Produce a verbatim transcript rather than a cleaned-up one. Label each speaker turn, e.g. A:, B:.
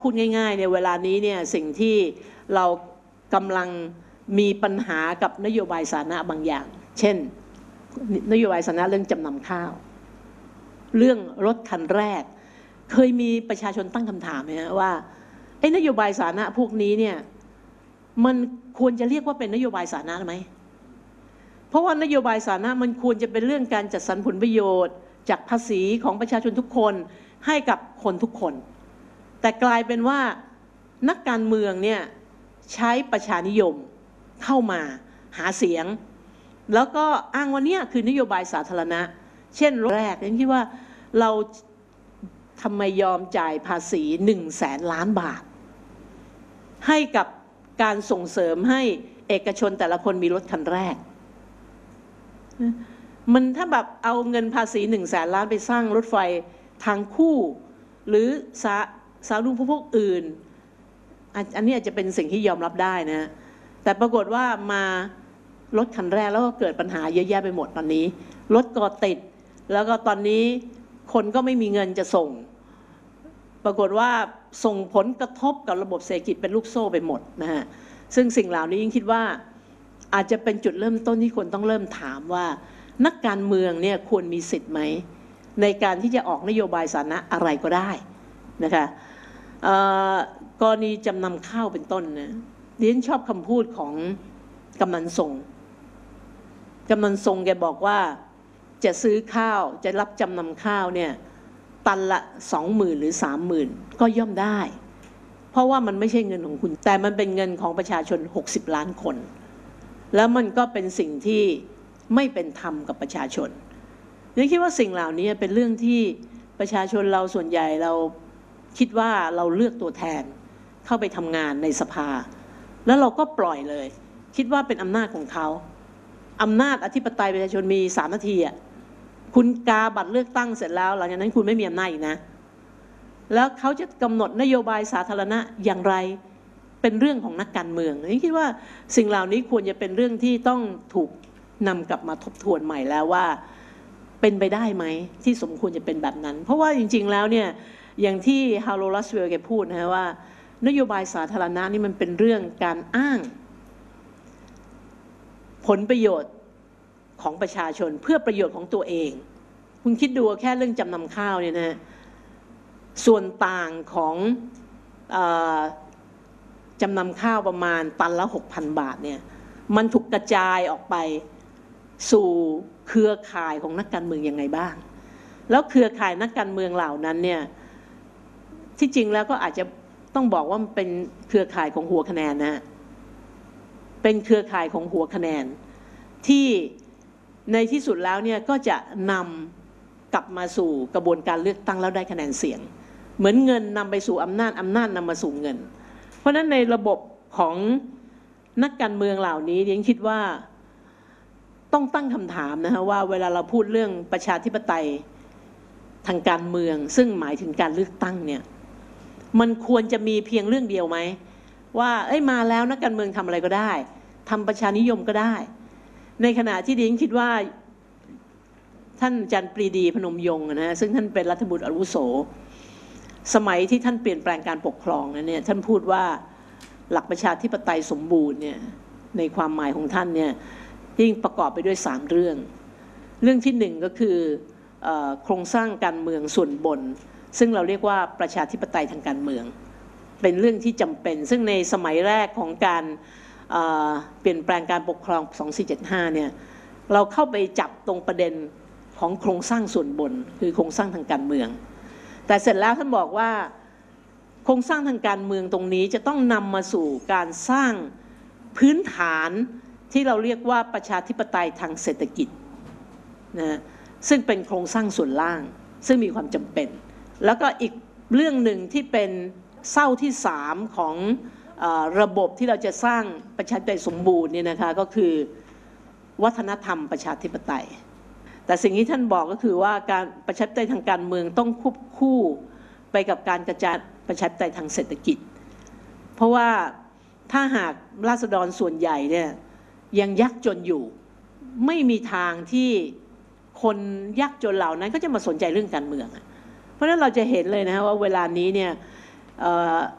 A: พูดง่ายๆในเวลานี้เนี่ยสิ่งที่เรากำลังมีปัญหากับนโยบายสาธารณะบางอย่างเช่นนโยบายสาธารณะเรื่องจำนำข้าวเรื่องรถคันแรกเคยมีประชาชนตั้งคำถามไหมฮะว่าไอ้นโยบายสาธารณะพวกนี้เนี่ยมันควรจะเรียกว่าเป็นนโยบายสาธารณะไหมเพราะว่านโยบายสาธารณะมันควรจะเป็นเรื่องการจัดสรรผลประโยชน์จากภาษีของประชาชนทุกคนให้กับคนทุกคนแต่กลายเป็นว่านักการเมืองเนี่ยใช้ประชานิยมเข้ามาหาเสียงแล้วก็อ้างว่านี่คือนโยบายสาธารณะเช่นแรกฉันคิดว่าเราทำไมยอมจ่ายภาษีหนึ่งแสนล้านบาทให้กับการส่งเสริมให้เอกชนแต่ละคนมีรถคันแรกมันถ้าแบบเอาเงินภาษีหนึ่งแสนล้านไปสร้างรถไฟทางคู่หรือสาสาธารณูปโภคอื่นอันนี้อาจจะเป็นสิ่งที่ยอมรับได้นะแต่ปรากฏว่ามารถคันแรกแล้วก็เกิดปัญหาเยอะแยะไปหมดตอนนี้รถก็ติดแล้วก็ตอนนี้คนก็ไม่มีเงินจะส่งปรากฏว่าส่งผลกระทบกับระบบเศรษฐกิจเป็นลูกโซ่ไปหมดนะฮะซึ่งสิ่งเหล่านี้ยิ่งคิดว่าอาจจะเป็นจุดเริ่มต้นที่คนต้องเริ่มถามว่านักการเมืองเนี่ยควรมีสิทธิ์ไหมในการที่จะออกนโยบายสาธารณะอะไรก็ได้นะคะกรณีจำนำข้าวเป็นต้นนะดิฉันชอบคำพูดของกำนันทรงกำนันทรงแกบอกว่าจะซื้อข้าวจะรับจำนำข้าวเนี่ยตันละสองหมื่นหรือสามหมื่นก็ย่อมได้เพราะว่ามันไม่ใช่เงินของคุณแต่มันเป็นเงินของประชาชนหกสิบล้านคนแล้วมันก็เป็นสิ่งที่ไม่เป็นธรรมกับประชาชนดิฉันคิดว่าสิ่งเหล่านี้เป็นเรื่องที่ประชาชนเราส่วนใหญ่เราคิดว่าเราเลือกตัวแทนเข้าไปทำงานในสภาแล้วเราก็ปล่อยเลยคิดว่าเป็นอำนาจของเขาอำนาจอธิปไตยประชาชนมีสามนาทีอ่ะคุณกาบัตรเลือกตั้งเสร็จแล้วหลังจากนั้นคุณไม่มีอำนาจอีกนะแล้วเขาจะกำหนดนโยบายสาธารณะอย่างไรเป็นเรื่องของนักการเมืองนี่คิดว่าสิ่งเหล่านี้ควรจะเป็นเรื่องที่ต้องถูกนำกลับมาทบทวนใหม่แล้วว่าเป็นไปได้ไหมที่สมควรจะเป็นแบบนั้นเพราะว่าจริงๆแล้วเนี่ยอย่างที่ฮาโลลัสเวลแกพูดนะว่านโยบายสาธารณะนี่มันเป็นเรื่องการอ้างผลประโยชน์ของประชาชนเพื่อประโยชน์ของตัวเองคุณคิดดูแค่เรื่องจำนำข้าวเนี่ยนะส่วนต่างของจำนำข้าวประมาณตันละ หกพัน บาทเนี่ยมันถูกกระจายออกไปสู่เครือข่ายของนักการเมืองยังไงบ้างแล้วเครือข่ายนักการเมืองเหล่านั้นเนี่ยที่จริงแล้วก็อาจจะต้องบอกว่ามันเป็นเครือข่ายของหัวคะแนนนะเป็นเครือข่ายของหัวคะแนนที่ในที่สุดแล้วเนี่ยก็จะนำกลับมาสู่กระบวนการเลือกตั้งแล้วได้คะแนนเสียงเหมือนเงินนำไปสู่อำนาจอำนาจนำมาสู่เงินเพราะฉะนั้นในระบบของนักการเมืองเหล่านี้ยังคิดว่าต้องตั้งคำถามนะฮะว่าเวลาเราพูดเรื่องประชาธิปไตยทางการเมืองซึ่งหมายถึงการเลือกตั้งเนี่ยมันควรจะมีเพียงเรื่องเดียวไหมว่าเอ้ยมาแล้วนักการเมืองทำอะไรก็ได้ทำประชานิยมก็ได้ในขณะที่ดิฉันคิดว่าท่านอาจารย์ปรีดีพนมยงค์นะฮะซึ่งท่านเป็นรัฐบุตรอาวุโสสมัยที่ท่านเปลี่ยนแปลงการปกครองนั้นเนี่ยท่านพูดว่าหลักประชาธิปไตยสมบูรณ์เนี่ยในความหมายของท่านเนี่ยยิ่งประกอบไปด้วยสามเรื่องเรื่องที่หนึ่งก็คือโครงสร้างการเมืองส่วนบนซึ่งเราเรียกว่าประชาธิปไตยทางการเมืองเป็นเรื่องที่จำเป็นซึ่งในสมัยแรกของการเปลี่ยนแปลงการปกครองสองสี่เจ็ดห้าเนี่ยเราเข้าไปจับตรงประเด็นของโครงสร้างส่วนบนคือโครงสร้างทางการเมืองแต่เสร็จแล้วท่านบอกว่าโครงสร้างทางการเมืองตรงนี้จะต้องนำมาสู่การสร้างพื้นฐานที่เราเรียกว่าประชาธิปไตยทางเศรษฐกิจนะซึ่งเป็นโครงสร้างส่วนล่างซึ่งมีความจำเป็นแล้วก็อีกเรื่องหนึ่งที่เป็นเส้าที่สามของระบบที่เราจะสร้างประชาธิปไตยสมบูรณ์เนี่ยนะคะก็คือวัฒนธรรมประชาธิปไตยแต่สิ่งที่ท่านบอกก็คือว่าการประชาธิปไตยทางการเมืองต้องควบคู่ไปกับการกระจายประชาธิปไตยทางเศรษฐกิจเพราะว่าถ้าหากราษฎรส่วนใหญ่เนี่ยยังยากจนอยู่ไม่มีทางที่คนยากจนเหล่านั้นก็จะมาสนใจเรื่องการเมืองเพราะฉะนั้นเราจะเห็นเลยนะว่าเวลานี้เนี่ย